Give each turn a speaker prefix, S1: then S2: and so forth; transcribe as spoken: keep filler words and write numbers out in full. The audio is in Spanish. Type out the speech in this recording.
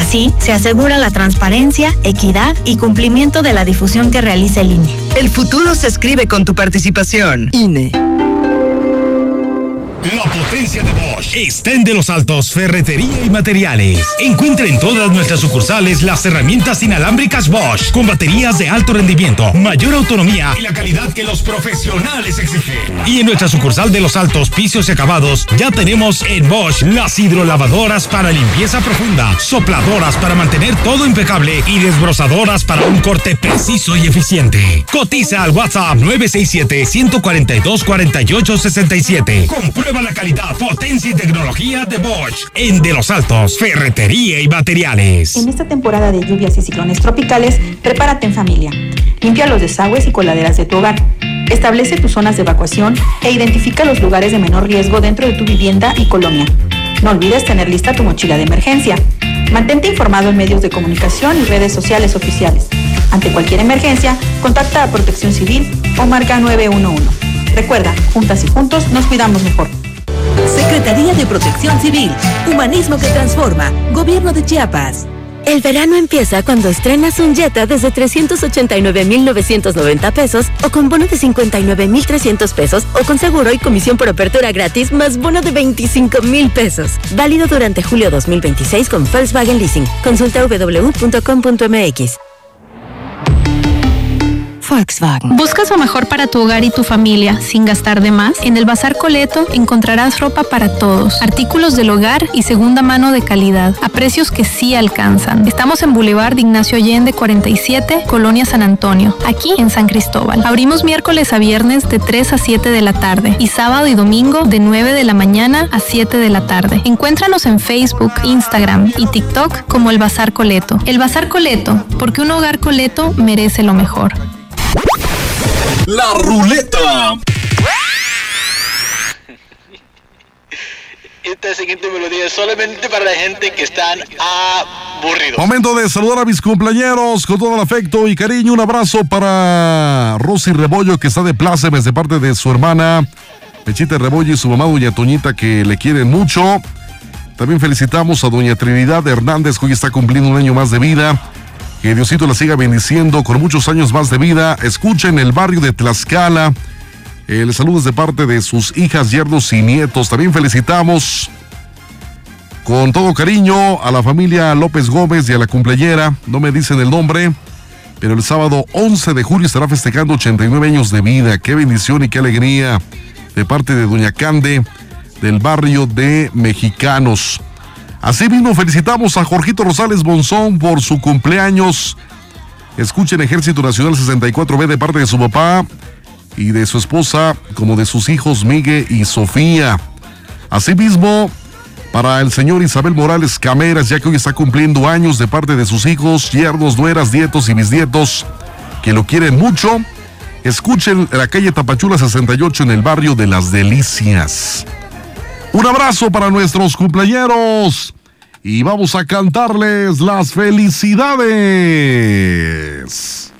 S1: Así, se asegura la transparencia, equidad y cumplimiento de la difusión que realiza el I N E.
S2: El futuro se escribe con tu participación. I N E.
S3: La potencia de Bosch está en De los Altos Ferretería y Materiales. Encuentra en todas nuestras sucursales las herramientas inalámbricas Bosch con baterías de alto rendimiento, mayor autonomía y la calidad que los profesionales exigen. Y en nuestra sucursal de Los Altos Pisos y Acabados ya tenemos en Bosch las hidrolavadoras para limpieza profunda, sopladoras para mantener todo impecable y desbrozadoras para un corte preciso y eficiente. Cotiza al WhatsApp nueve seis siete, uno cuatro dos, cuatro ocho seis siete. Comprueba la calidad, potencia y tecnología de Bosch en De los Altos Ferretería y Materiales.
S4: En esta temporada de lluvias y ciclones tropicales, prepárate en familia. Limpia los desagües y coladeras de tu hogar. Establece tus zonas de evacuación e identifica los lugares de menor riesgo dentro de tu vivienda y colonia. No olvides tener lista tu mochila de emergencia. Mantente informado en medios de comunicación y redes sociales oficiales. Ante cualquier emergencia, contacta a Protección Civil o marca nueve uno uno. Recuerda, juntas y juntos nos cuidamos mejor.
S5: Secretaría de Protección Civil, Humanismo que Transforma, Gobierno de Chiapas.
S6: El verano empieza cuando estrenas un Jetta desde trescientos ochenta y nueve mil novecientos noventa pesos o con bono de cincuenta y nueve mil trescientos pesos o con seguro y comisión por apertura gratis más bono de veinticinco mil pesos. Válido durante julio dos mil veintiséis con Volkswagen Leasing. Consulta doble u doble u doble u punto com punto m x.
S7: Volkswagen. ¿Buscas lo mejor para tu hogar y tu familia sin gastar de más? En el Bazar Coleto encontrarás ropa para todos, artículos del hogar y segunda mano de calidad, a precios que sí alcanzan. Estamos en Boulevard Ignacio Allende cuarenta y siete, Colonia San Antonio, aquí en San Cristóbal. Abrimos miércoles a viernes de tres a siete de la tarde y sábado y domingo de nueve de la mañana a siete de la tarde. Encuéntranos en Facebook, Instagram y TikTok como el Bazar Coleto. El Bazar Coleto, porque un hogar Coleto merece lo mejor.
S8: La ruleta.
S9: Esta siguiente melodía es solamente para la gente que están aburridos.
S10: Momento de saludar a mis cumpleañeros con todo el afecto y cariño. Un abrazo para Rosy Rebollo, que está de plácemes de parte de su hermana Pechita Rebollo y su mamá doña Toñita, que le quieren mucho. También felicitamos a doña Trinidad Hernández, que hoy está cumpliendo un año más de vida. Que Diosito la siga bendiciendo con muchos años más de vida. Escuchen el barrio de Tlaxcala. Eh, les saludos de parte de sus hijas, yernos y nietos. También felicitamos con todo cariño a la familia López Gómez y a la cumpleañera. No me dicen el nombre, pero el sábado once de julio estará festejando ochenta y nueve años de vida. Qué bendición y qué alegría de parte de doña Cande del barrio de Mexicanos. Asimismo, felicitamos a Jorgito Rosales Monzón por su cumpleaños. Escuchen Ejército Nacional sesenta y cuatro B de parte de su papá y de su esposa, como de sus hijos Miguel y Sofía. Asimismo, para el señor Isabel Morales Cameras, ya que hoy está cumpliendo años de parte de sus hijos, yernos, nueras, nietos y bisnietos, que lo quieren mucho. Escuchen la calle Tapachula sesenta y ocho en el barrio de Las Delicias. Un abrazo para nuestros cumpleañeros y vamos a cantarles las felicidades.